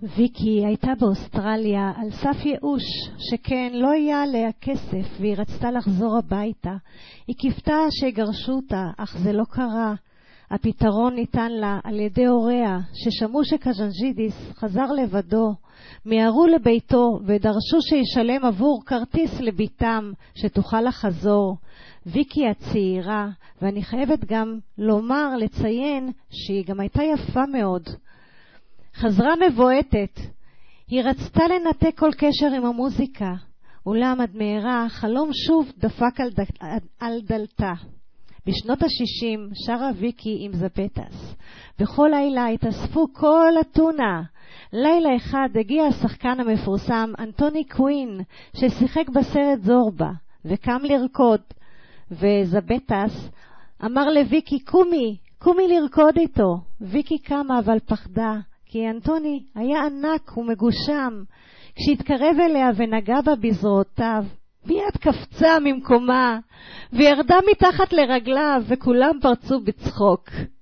ויקי הייתה באוסטרליה על סף ייאוש, שכן לא היה עליה כסף והיא רצתה לחזור הביתה. היא קיוותה שיגרשו אותה, אך זה לא קרה. הפתרון ניתן לה על ידי הוריה, ששמעו שקז'אנג'ידיס חזר לבדו, מיהרו לביתו ודרשו שישלם עבור כרטיס לביתם שתוכל לחזור. ויקי הצעירה, ואני חייבת גם לציין שהיא גם הייתה יפה מאוד, חזרה מבועטת. היא רצתה לנתק כל קשר עם המוזיקה, אולם עד מהרה חלום שוב דפק על דלתה. בשנות ה-60 שרה ויקי עם זבטס. בכל לילה התאספו כל אתונה. לילה אחד הגיע השחקן המפורסם אנטוני קווין, ששיחק בסרט זורבה, וקם לרקוד. וזבטס אמר לויקי, קומי לרקוד איתו. ויקי קמה אבל פחדה, כי אנטוני היה ענק ומגושם. כשהתקרב אליה ונגע בה בזרועותיו, מיד קפצה ממקומה וירדה מתחת לרגליו, וכולם פרצו בצחוק.